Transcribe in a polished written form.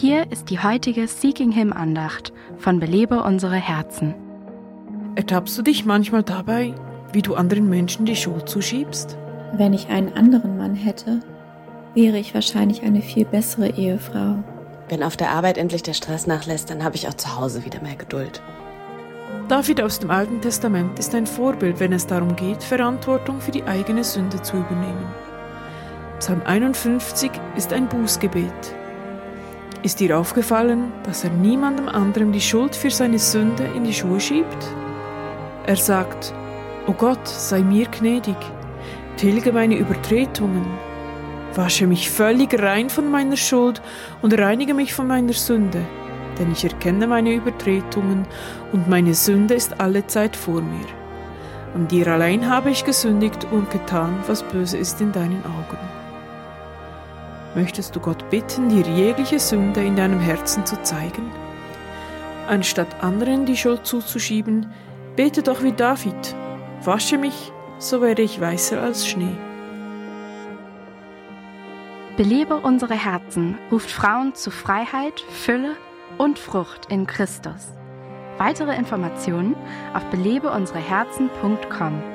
Hier ist die heutige Seeking Him Andacht von Belebe unsere Herzen. Ertappst du dich manchmal dabei, wie du anderen Menschen die Schuld zuschiebst? Wenn ich einen anderen Mann hätte, wäre ich wahrscheinlich eine viel bessere Ehefrau. Wenn auf der Arbeit endlich der Stress nachlässt, dann habe ich auch zu Hause wieder mehr Geduld. David aus dem Alten Testament ist ein Vorbild, wenn es darum geht, Verantwortung für die eigene Sünde zu übernehmen. Psalm 51 ist ein Bußgebet. Ist dir aufgefallen, dass er niemandem anderem die Schuld für seine Sünde in die Schuhe schiebt? Er sagt: O Gott, sei mir gnädig, tilge meine Übertretungen, wasche mich völlig rein von meiner Schuld und reinige mich von meiner Sünde, denn ich erkenne meine Übertretungen und meine Sünde ist allezeit vor mir. An dir allein habe ich gesündigt und getan, was böse ist in deinen Augen. Möchtest du Gott bitten, dir jegliche Sünde in deinem Herzen zu zeigen? Anstatt anderen die Schuld zuzuschieben, bete doch wie David: Wasche mich, so werde ich weißer als Schnee. Belebe unsere Herzen ruft Frauen zu Freiheit, Fülle und Frucht in Christus. Weitere Informationen auf belebeunsereherzen.com.